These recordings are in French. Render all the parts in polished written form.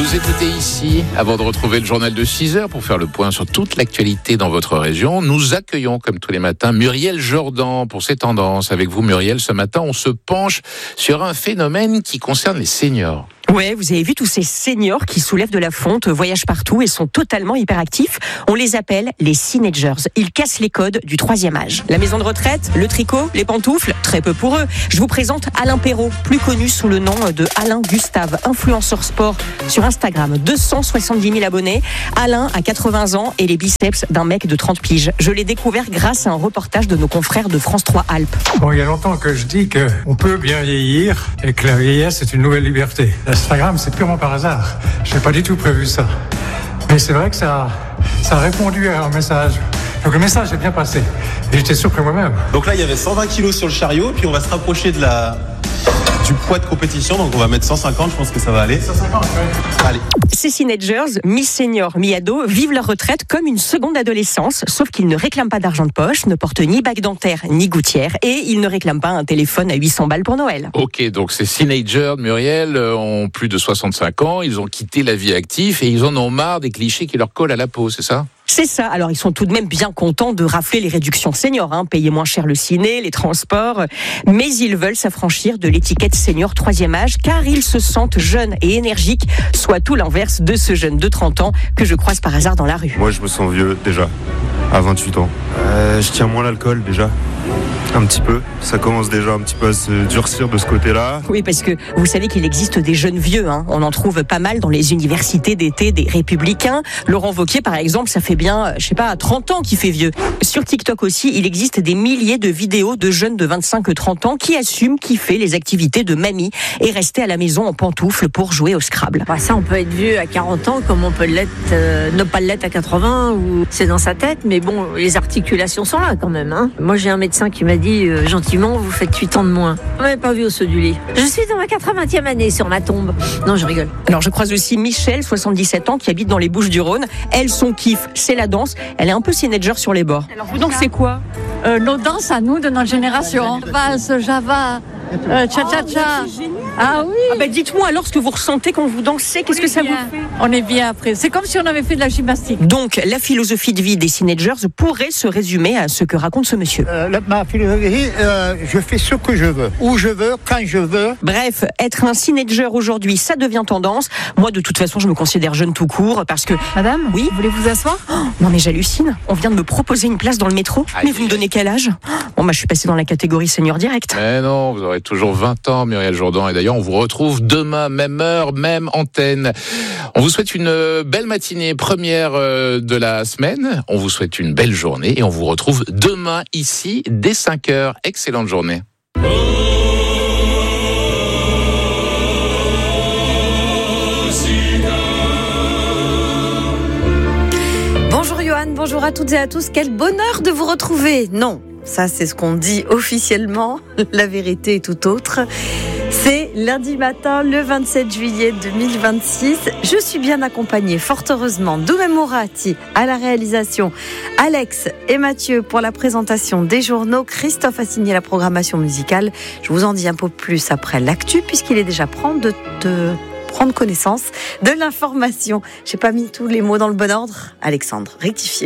Vous écoutez ici, avant de retrouver le journal de 6h pour faire le point sur toute l'actualité dans votre région, nous accueillons comme tous les matins Muriel Jourdan pour ses tendances. Avec vous Muriel, ce matin on se penche sur un phénomène qui concerne les seniors. Ouais, vous avez vu tous ces seniors qui soulèvent de la fonte, voyagent partout et sont totalement hyperactifs. On les appelle les teenagers. Ils cassent les codes du 3e âge. La maison de retraite, le tricot, les pantoufles, très peu pour eux. Je vous présente Alain Perrault, plus connu sous le nom de Alain Gustave, influenceur sport sur Instagram. 270 000 abonnés. Alain a 80 ans et les biceps d'un mec de 30 piges. Je l'ai découvert grâce à un reportage de nos confrères de France 3 Alpes. Bon, il y a longtemps que je dis qu'on peut bien vieillir et que la vieillesse est une nouvelle liberté. Instagram, c'est purement par hasard. Je n'ai pas du tout prévu ça. Mais c'est vrai que ça a répondu à un message. Donc le message est bien passé. Et j'étais surpris moi-même. Donc là, il y avait 120 kilos sur le chariot, puis on va se rapprocher du poids de compétition. Donc on va mettre 150, je pense que ça va aller. 150, oui. Allez. Ces teenagers, mi-seniors, mi-ados, vivent leur retraite comme une seconde adolescence, sauf qu'ils ne réclament pas d'argent de poche, ne portent ni bague dentaire, ni gouttière, et ils ne réclament pas un téléphone à 800 balles pour Noël. Ok, donc ces teenagers, Muriel, ont plus de 65 ans, ils ont quitté la vie active et ils en ont marre des clichés qui leur collent à la peau, c'est ça ? C'est ça. Alors, ils sont tout de même bien contents de rafler les réductions seniors, payer moins cher le ciné, les transports. Mais ils veulent s'affranchir de l'étiquette senior 3e âge, car ils se sentent jeunes et énergiques, soit tout l'inverse de ce jeune de 30 ans que je croise par hasard dans la rue. Moi, je me sens vieux, déjà, à 28 ans. Je tiens moins l'alcool, déjà. Un petit peu. Ça commence déjà un petit peu à se durcir de ce côté-là. Oui, parce que vous savez qu'il existe des jeunes vieux. On en trouve pas mal dans les universités d'été des Républicains. Laurent Wauquiez, par exemple, ça fait bien, 30 ans qu'il fait vieux. Sur TikTok aussi, il existe des milliers de vidéos de jeunes de 25-30 ans qui assument kiffer les activités de mamie et rester à la maison en pantoufles pour jouer au Scrabble. Ça, on peut être vieux à 40 ans comme on peut l'être, ne pas l'être à 80, ou c'est dans sa tête, mais bon, les articulations sont là quand même. Moi, j'ai un médecin qui m'a dit gentiment, vous faites 8 ans de moins. On m'avait pas vu au saut du lit. Je suis dans ma 80e année sur ma tombe. Non, je rigole. Alors, je croise aussi Michel, 77 ans, qui habite dans les Bouches-du-Rhône. Elle, son kiff, c'est la danse. Elle est un peu teenager sur les bords. Alors, vous dansez quoi ? Nos danses à nous, de notre génération. Valse, Java, cha-cha-cha. Ah oui. Dites-moi alors ce que vous ressentez quand vous dansez. Qu'est-ce que ça vous fait ? On est bien après. C'est comme si on avait fait de la gymnastique. Donc, la philosophie de vie des teenagers pourrait se résumer à ce que raconte ce monsieur. Ma philosophie, je fais ce que je veux, où je veux, quand je veux. Bref, être un teenager aujourd'hui, ça devient tendance. Moi, de toute façon, je me considère jeune tout court parce que... Madame, oui, vous voulez vous asseoir ? Non mais j'hallucine. On vient de me proposer une place dans le métro. Mais vous me donnez quel âge ? Bon, je suis passée dans la catégorie senior direct. Mais non, vous aurez toujours 20 ans, Muriel Jourdan. Et d'ailleurs, on vous retrouve demain, même heure, même antenne. On vous souhaite une belle matinée, première de la semaine. On vous souhaite une belle journée et on vous retrouve demain ici dès 5h. Excellente journée. Bonjour Johan, bonjour à toutes et à tous. Quel bonheur de vous retrouver. Non, ça c'est ce qu'on dit officiellement. La vérité est tout autre. C'est lundi matin, le 27 juillet 2026. Je suis bien accompagnée, fort heureusement, Doumé Mourati à la réalisation, Alex et Mathieu pour la présentation des journaux. Christophe a signé la programmation musicale. Je vous en dis un peu plus après l'actu, puisqu'il est déjà prendre connaissance de l'information. J'ai pas mis tous les mots dans le bon ordre. Alexandre, rectifiez.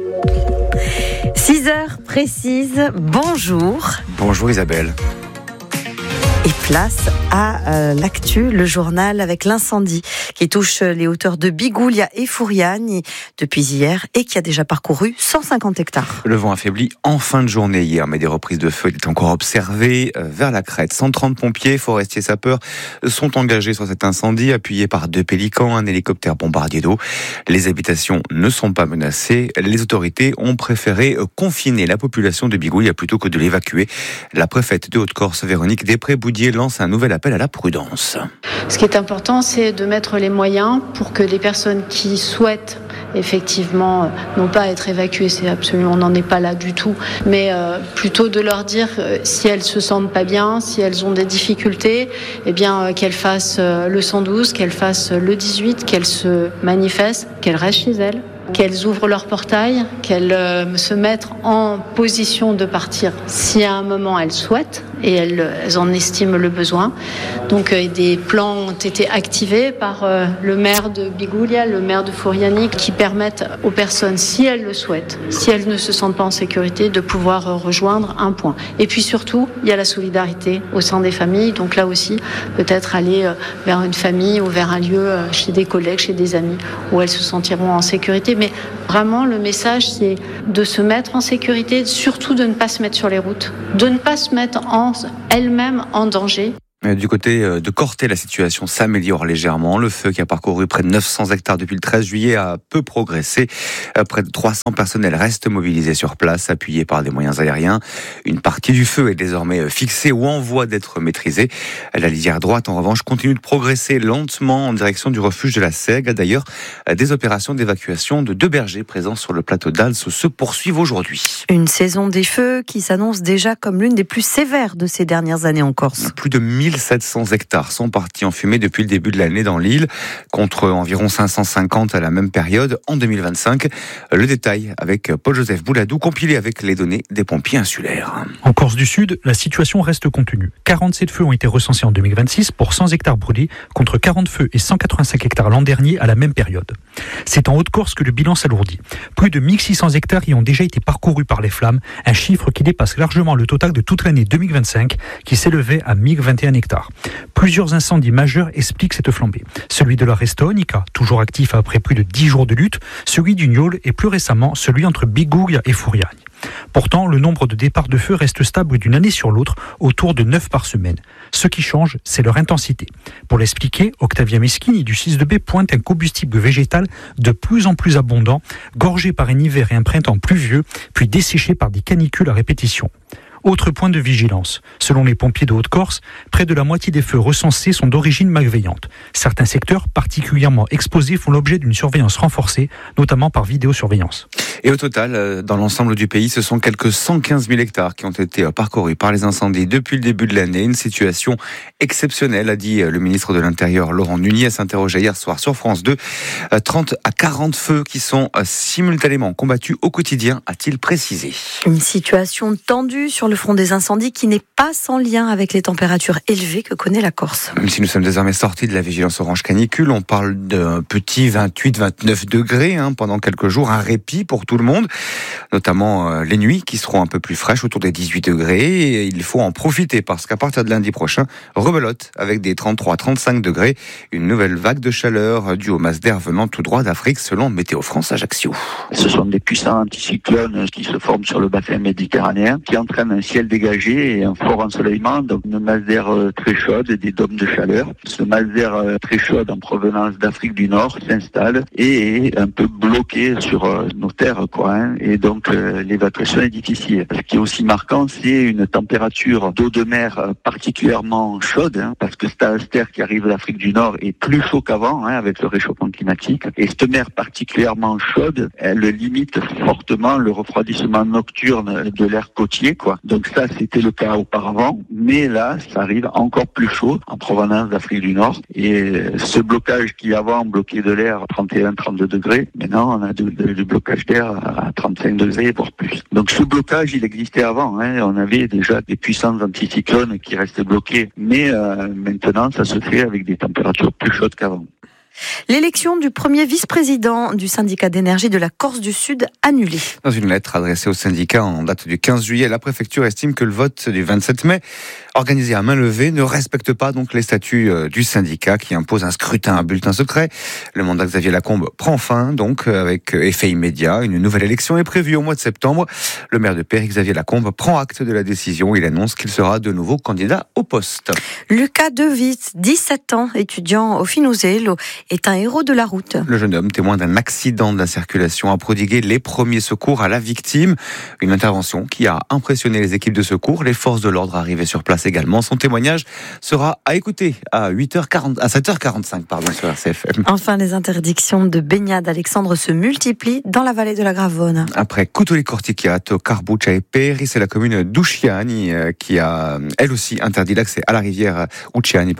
6h précises, bonjour. Bonjour Isabelle. Et place à l'actu, le journal avec l'incendie qui touche les hauteurs de Bigoulia et Fouriane depuis hier et qui a déjà parcouru 150 hectares. Le vent affaibli en fin de journée hier, mais des reprises de feu étaient encore observées vers la crête. 130 pompiers, forestiers, sapeurs sont engagés sur cet incendie, appuyés par 2 pélicans, un hélicoptère bombardier d'eau. Les habitations ne sont pas menacées. Les autorités ont préféré confiner la population de Bigoulia plutôt que de l'évacuer. La préfète de Haute-Corse, Véronique Després-Boudier, lance un nouvel appel à la prudence. Ce qui est important, c'est de mettre les moyens pour que les personnes qui souhaitent effectivement non pas être évacuées, on n'en est pas là du tout, mais plutôt de leur dire si elles se sentent pas bien, si elles ont des difficultés, qu'elles fassent le 112, qu'elles fassent le 18, qu'elles se manifestent, qu'elles restent chez elles, qu'elles ouvrent leur portail, qu'elles se mettent en position de partir si à un moment elles souhaitent, et elles en estiment le besoin. Donc des plans ont été activés par le maire de Bigoulia, le maire de Fouriani, qui permettent aux personnes, si elles le souhaitent, si elles ne se sentent pas en sécurité, de pouvoir rejoindre un point. Et puis surtout, il y a la solidarité au sein des familles. Donc là aussi, peut-être aller vers une famille ou vers un lieu, chez des collègues, chez des amis, où elles se sentiront en sécurité. Mais vraiment, le message, c'est de se mettre en sécurité, surtout de ne pas se mettre sur les routes, de ne pas se mettre elle-même en danger. Du côté de Corté, la situation s'améliore légèrement. Le feu qui a parcouru près de 900 hectares depuis le 13 juillet a peu progressé. Près de 300 personnels restent mobilisés sur place, appuyés par des moyens aériens. Une partie du feu est désormais fixée ou en voie d'être maîtrisée. La lisière droite, en revanche, continue de progresser lentement en direction du refuge de la Sègue. D'ailleurs, des opérations d'évacuation de 2 bergers présents sur le plateau d'Als se poursuivent aujourd'hui. Une saison des feux qui s'annonce déjà comme l'une des plus sévères de ces dernières années en Corse. Plus de 1700 hectares sont partis en fumée depuis le début de l'année dans l'île, contre environ 550 à la même période en 2025. Le détail avec Paul-Joseph Bouladou, compilé avec les données des pompiers insulaires. En Corse du Sud, la situation reste contenue. 47 feux ont été recensés en 2026 pour 100 hectares brûlés, contre 40 feux et 185 hectares l'an dernier à la même période. C'est en Haute-Corse que le bilan s'alourdit. Plus de 1600 hectares y ont déjà été parcourus par les flammes, un chiffre qui dépasse largement le total de toute l'année 2025, qui s'élevait à 1021 hectares. Plusieurs incendies majeurs expliquent cette flambée. Celui de la Restonica, toujours actif après plus de 10 jours de lutte, celui du Gnôle et plus récemment celui entre Bigoulia et Fouriani. Pourtant, le nombre de départs de feu reste stable d'une année sur l'autre, autour de 9 par semaine. Ce qui change, c'est leur intensité. Pour l'expliquer, Octavia Meschini du 6-2B pointe un combustible végétal de plus en plus abondant, gorgé par un hiver et un printemps pluvieux, puis desséché par des canicules à répétition. Autre point de vigilance. Selon les pompiers de Haute-Corse, près de la moitié des feux recensés sont d'origine malveillante. Certains secteurs particulièrement exposés font l'objet d'une surveillance renforcée, notamment par vidéosurveillance. Et au total, dans l'ensemble du pays, ce sont quelques 115 000 hectares qui ont été parcourus par les incendies depuis le début de l'année. Une situation exceptionnelle, a dit le ministre de l'Intérieur Laurent Nunez, interrogé hier soir sur France 2. 30 à 40 feux qui sont simultanément combattus au quotidien, a-t-il précisé. Une situation tendue sur le front des incendies qui n'est pas sans lien avec les températures élevées que connaît la Corse. Même si nous sommes désormais sortis de la vigilance orange canicule, on parle d'un petit 28-29 degrés pendant quelques jours, un répit pour tout le monde, notamment les nuits qui seront un peu plus fraîches, autour des 18 degrés. Et il faut en profiter parce qu'à partir de lundi prochain, rebelote avec des 33-35 degrés, une nouvelle vague de chaleur due aux masses d'air venant tout droit d'Afrique, selon Météo France Ajaccio. Ce sont des puissants anticyclones qui se forment sur le bassin méditerranéen, qui entraînent un ciel dégagé et un fort ensoleillement, donc une masse d'air très chaude et des dômes de chaleur. Ce masse d'air très chaude en provenance d'Afrique du Nord s'installe et est un peu bloqué sur nos terres, et donc l'évacuation est difficile. Ce qui est aussi marquant, c'est une température d'eau de mer particulièrement chaude, parce que cet air qui arrive d'Afrique du Nord est plus chaud qu'avant, avec le réchauffement climatique. Et cette mer particulièrement chaude, elle limite fortement le refroidissement nocturne de l'air côtier, Donc ça, c'était le cas auparavant, mais là, ça arrive encore plus chaud en provenance d'Afrique du Nord. Et ce blocage qui avant bloquait de l'air à 31-32 degrés, maintenant on a du blocage d'air à 35 degrés, voire plus. Donc ce blocage, il existait avant. On avait déjà des puissants anticyclones qui restaient bloqués, mais maintenant, ça se fait avec des températures plus chaudes qu'avant. L'élection du premier vice-président du syndicat d'énergie de la Corse du Sud annulée. Dans une lettre adressée au syndicat en date du 15 juillet, la préfecture estime que le vote du 27 mai, organisé à main levée, ne respecte pas donc les statuts du syndicat qui impose un scrutin à bulletin secret. Le mandat de Xavier Lacombe prend fin donc avec effet immédiat. Une nouvelle élection est prévue au mois de septembre. Le maire de Péry, Xavier Lacombe, prend acte de la décision. Il annonce qu'il sera de nouveau candidat au poste. Lucas Devitz, 17 ans, étudiant au Finuzello, est un héros de la route. Le jeune homme, témoin d'un accident de la circulation, a prodigué les premiers secours à la victime. Une intervention qui a impressionné les équipes de secours. Les forces de l'ordre arrivées sur place également. Son témoignage sera à écouter à 7h45 sur RCFM. Enfin, les interdictions de baignade, Alexandre, se multiplient dans la vallée de la Gravone. Après Cutoli Cortichiato, Carbuccia et Peri, c'est la commune d'Ucciani qui a elle aussi interdit l'accès à la rivière Ucciani.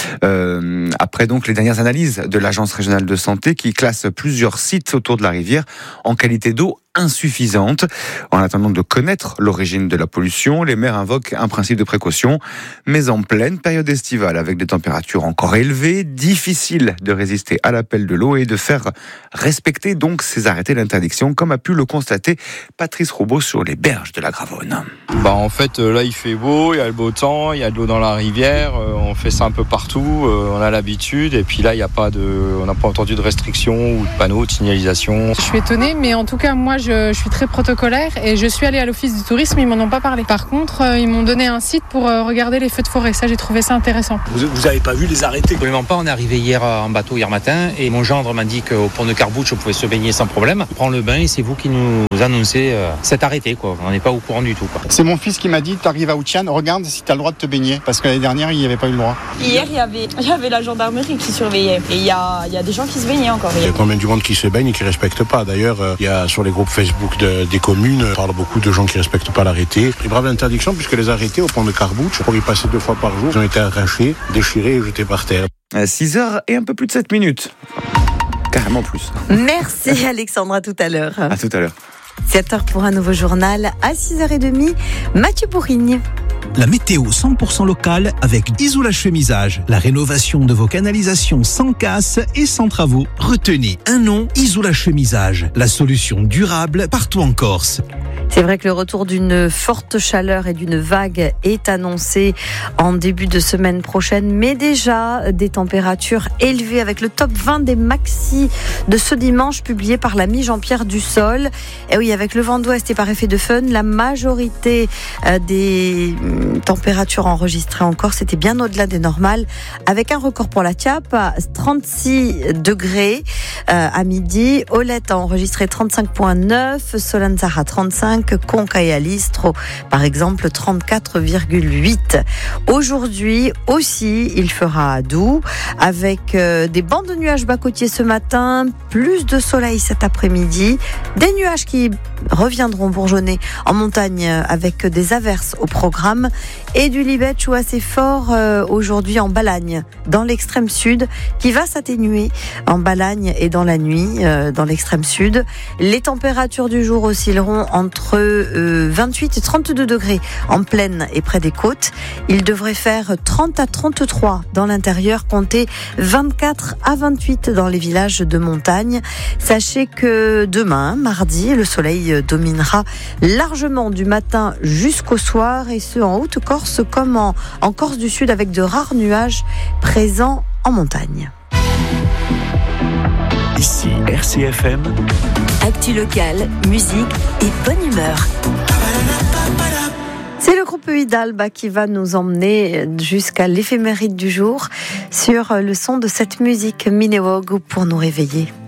Après donc les dernières analyses de l'Agence régionale de santé qui classe plusieurs sites autour de la rivière en qualité d'eau insuffisante. En attendant de connaître l'origine de la pollution, les maires invoquent un principe de précaution. Mais en pleine période estivale, avec des températures encore élevées, difficile de résister à l'appel de l'eau et de faire respecter donc ces arrêtés d'interdiction, comme a pu le constater Patrice Robot sur les berges de la Gravonne. En fait, là, il fait beau, il y a le beau temps, il y a de l'eau dans la rivière, on fait ça un peu partout, on a l'habitude, et puis là, on n'a pas entendu de restrictions ou de panneaux, de signalisation. Je suis étonnée, mais en tout cas, moi, je suis très protocolaire et je suis allée à l'office du tourisme, ils m'en ont pas parlé. Par contre, ils m'ont donné un site pour regarder les feux de forêt, ça, j'ai trouvé ça intéressant. Vous avez pas vu les arrêtés? Absolument pas, on est arrivé hier en bateau hier matin, et mon gendre m'a dit qu'au pont de Carbouche, on pouvait se baigner sans problème. On prend le bain et c'est vous qui nous annoncez cet arrêté, quoi. On n'est pas au courant du tout, quoi. C'est mon fils qui m'a dit, t'arrives à Ouchian, regarde si t'as le droit de te baigner. Parce que l'année dernière, il n'y avait pas eu le droit. Hier, il y avait la gendarmerie qui surveillait. Et il y a des gens qui se baignaient encore. Il y a combien du monde qui se baigne et qui ne respecte pas. D'ailleurs, il y a sur les groupes Facebook des communes, on parle beaucoup de gens qui ne respectent pas l'arrêté. Et brave l'interdiction, puisque les arrêtés au pont de Carbouche, pour y passer 2 fois par jour, ils ont été arrachés, déchirés et jetés par terre. 6h et un peu plus de 7 minutes. Carrément plus. Merci Alexandre, à tout à l'heure. À tout à l'heure. 7h pour un nouveau journal à 6h30. Mathieu Bourrigne. La météo 100% locale avec Isola Chemisage. La rénovation de vos canalisations sans casse et sans travaux. Retenez un nom, Isola Chemisage. La solution durable partout en Corse. C'est vrai que le retour d'une forte chaleur et d'une vague est annoncé en début de semaine prochaine, mais déjà des températures élevées avec le top 20 des maxi de ce dimanche publié par l'ami Jean-Pierre Dussol. Et oui, avec le vent d'ouest et par effet de fun, la majorité des températures enregistrées en Corse était bien au-delà des normales, avec un record pour la Tiap, 36 degrés à midi. Olette a enregistré 35,9, Solanzara 35, Conca et Alistro, par exemple, 34,8. Aujourd'hui aussi, il fera doux, avec des bancs de nuages bas-côtiers ce matin, plus de soleil cet après-midi, des nuages qui reviendront bourgeonner en montagne avec des averses au programme et du libetcho assez fort aujourd'hui en Balagne, dans l'extrême sud, qui va s'atténuer en Balagne et dans la nuit dans l'extrême sud. Les températures du jour oscilleront entre 28 et 32 degrés en plaine et près des côtes. Il devrait faire 30 à 33 dans l'intérieur, comptez 24 à 28 dans les villages de montagne. Sachez que demain, mardi, le soleil dominera largement du matin jusqu'au soir, et ce en Haute-Corse comme en Corse du Sud, avec de rares nuages présents en montagne. Ici RCFM. Actu locale, musique et bonne humeur. C'est le groupe Hidalba qui va nous emmener jusqu'à l'éphéméride du jour sur le son de cette musique Minewog pour nous réveiller.